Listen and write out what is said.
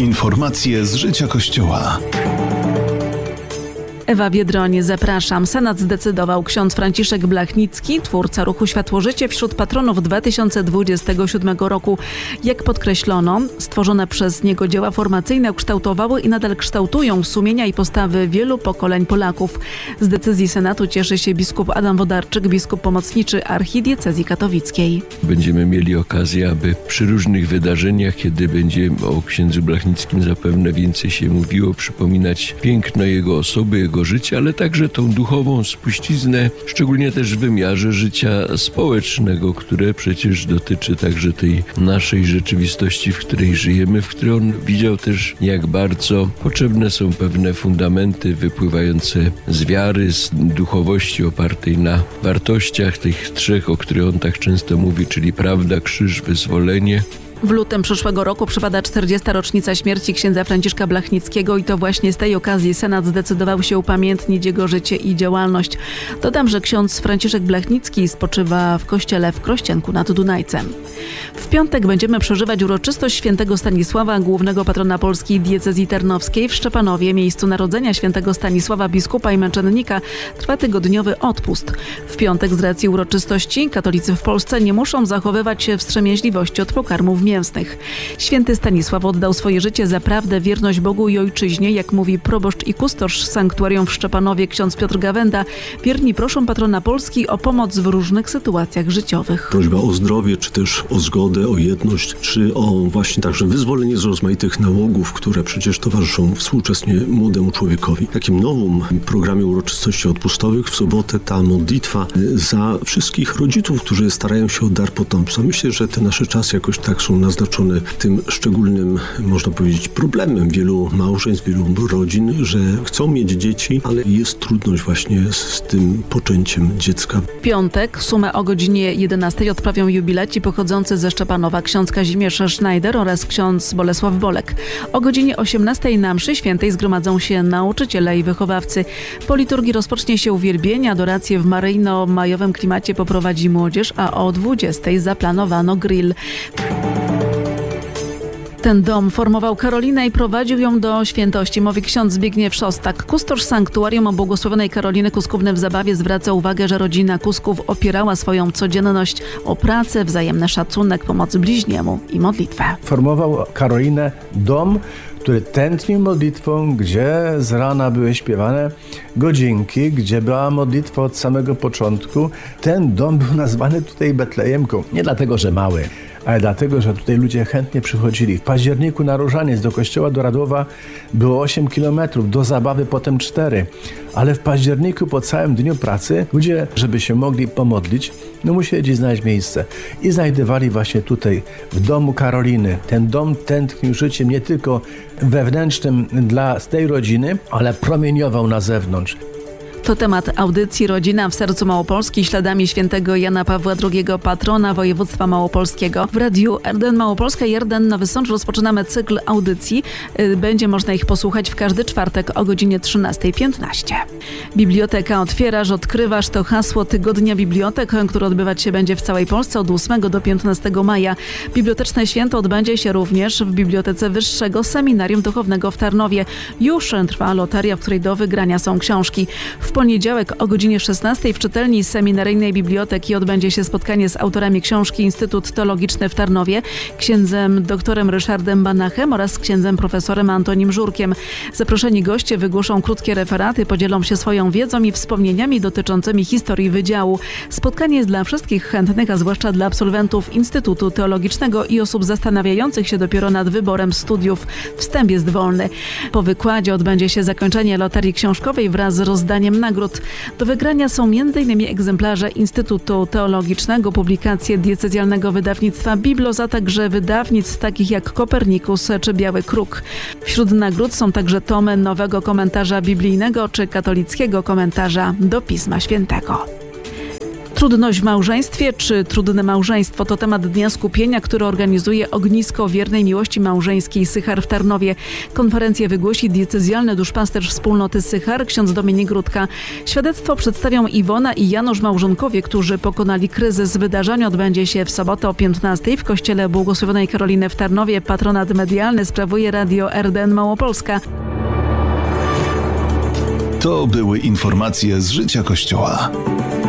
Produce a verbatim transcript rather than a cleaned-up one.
Informacje z życia Kościoła. Ewa Biedroń, zapraszam. Senat zdecydował. Ksiądz Franciszek Blachnicki, twórca ruchu Światło-Życie, wśród patronów dwa tysiące dwudziestego siódmego roku. Jak podkreślono, stworzone przez niego dzieła formacyjne kształtowały i nadal kształtują sumienia i postawy wielu pokoleń Polaków. Z decyzji Senatu cieszy się biskup Adam Wodarczyk, biskup pomocniczy archidiecezji katowickiej. Będziemy mieli okazję, aby przy różnych wydarzeniach, kiedy będzie o księdzu Blachnickim zapewne więcej się mówiło, przypominać piękno jego osoby, jego życia, ale także tą duchową spuściznę, szczególnie też w wymiarze życia społecznego, które przecież dotyczy także tej naszej rzeczywistości, w której żyjemy, w której on widział też, jak bardzo potrzebne są pewne fundamenty wypływające z wiary, z duchowości opartej na wartościach tych trzech, o których on tak często mówi, czyli prawda, krzyż, wyzwolenie. W lutym przyszłego roku przypada czterdziesta rocznica śmierci księdza Franciszka Blachnickiego i to właśnie z tej okazji Senat zdecydował się upamiętnić jego życie i działalność. Dodam, że ksiądz Franciszek Blachnicki spoczywa w kościele w Krościenku nad Dunajcem. W piątek będziemy przeżywać uroczystość świętego Stanisława, głównego patrona polskiej diecezji tarnowskiej. W Szczepanowie, miejscu narodzenia świętego Stanisława, biskupa i męczennika, trwa tygodniowy odpust. W piątek z racji uroczystości katolicy w Polsce nie muszą zachowywać się wstrzemięźliwości od pokarmów mięsnych. Święty Stanisław oddał swoje życie za prawdę, wierność Bogu i ojczyźnie, jak mówi proboszcz i kustosz sanktuarium w Szczepanowie ksiądz Piotr Gawenda. Wierni proszą patrona Polski o pomoc w różnych sytuacjach życiowych. Prośba o zdrowie, czy też o zgodę, o jedność, czy o właśnie także wyzwolenie z rozmaitych nałogów, które przecież towarzyszą współczesnie młodemu człowiekowi. W takim nowym programie uroczystości odpustowych w sobotę ta modlitwa za wszystkich rodziców, którzy starają się o dar potomstwa. Myślę, że te nasze czasy jakoś tak są naznaczone tym szczególnym, można powiedzieć, problemem wielu małżeństw, wielu rodzin, że chcą mieć dzieci, ale jest trudność właśnie z tym poczęciem dziecka. W piątek sumę o godzinie jedenastej odprawią jubileci pochodzący ze Szczepanowa ksiądz Kazimierz Schneider oraz ksiądz Bolesław Bolek. O godzinie osiemnastej na mszy świętej zgromadzą się nauczyciele i wychowawcy. Po liturgii rozpocznie się uwielbienie, adorację w maryjno-majowym klimacie poprowadzi młodzież, a o dwudziestej zaplanowano grill. Ten dom formował Karolinę i prowadził ją do świętości, mówi ksiądz Zbigniew Szostak. Kustosz sanktuarium o błogosławionej Karoliny Kuskówny w Zabawie zwraca uwagę, że rodzina Kusków opierała swoją codzienność o pracę, wzajemny szacunek, pomoc bliźniemu i modlitwę. Formował Karolinę dom, który tętnił modlitwą, gdzie z rana były śpiewane godzinki, gdzie była modlitwa od samego początku. Ten dom był nazwany tutaj Betlejemką. Nie dlatego, że mały, ale dlatego, że tutaj ludzie chętnie przychodzili. W październiku na Różaniec do kościoła do Radłowa było osiem kilometrów, do Zabawy potem cztery. Ale w październiku po całym dniu pracy ludzie, żeby się mogli pomodlić, no musieli znaleźć miejsce. I znajdowali właśnie tutaj, w domu Karoliny. Ten dom tętnił życiem nie tylko wewnętrznym dla tej rodziny, ale promieniował na zewnątrz. To temat audycji Rodzina w sercu Małopolski śladami świętego Jana Pawła drugiego, patrona województwa małopolskiego. W Radiu R D N Małopolska i R D N Nowy Sącz rozpoczynamy cykl audycji. Będzie można ich posłuchać w każdy czwartek o godzinie trzynastej piętnaście. Biblioteka Otwierasz, Odkrywasz to hasło Tygodnia Bibliotek, który odbywać się będzie w całej Polsce od ósmego do piętnastego maja. Biblioteczne święto odbędzie się również w Bibliotece Wyższego Seminarium Duchownego w Tarnowie. Już trwa loteria, w której do wygrania są książki. W poniedziałek o godzinie szesnastej w czytelni Seminaryjnej Biblioteki odbędzie się spotkanie z autorami książki Instytut Teologiczny w Tarnowie, księdzem doktorem Ryszardem Banachem oraz księdzem profesorem Antonim Żurkiem. Zaproszeni goście wygłoszą krótkie referaty, podzielą się swoją wiedzą i wspomnieniami dotyczącymi historii wydziału. Spotkanie jest dla wszystkich chętnych, a zwłaszcza dla absolwentów Instytutu Teologicznego i osób zastanawiających się dopiero nad wyborem studiów. Wstęp jest wolny. Po wykładzie odbędzie się zakończenie loterii książkowej wraz z rozdaniem nagród. Do wygrania są między innymi egzemplarze Instytutu Teologicznego, publikacje diecezjalnego wydawnictwa Biblos, a także wydawnictw takich jak Kopernikus czy Biały Kruk. Wśród nagród są także tomy nowego komentarza biblijnego czy katolickiego komentarza do Pisma Świętego. Trudność w małżeństwie czy trudne małżeństwo to temat dnia skupienia, który organizuje Ognisko Wiernej Miłości Małżeńskiej Sychar w Tarnowie. Konferencję wygłosi diecezjalny duszpasterz wspólnoty Sychar, ksiądz Dominik Rutka. Świadectwo przedstawią Iwona i Janusz małżonkowie, którzy pokonali kryzys. Wydarzenie odbędzie się w sobotę o piętnastej w kościele Błogosławionej Karoliny w Tarnowie. Patronat medialny sprawuje Radio R D N Małopolska. To były informacje z życia Kościoła.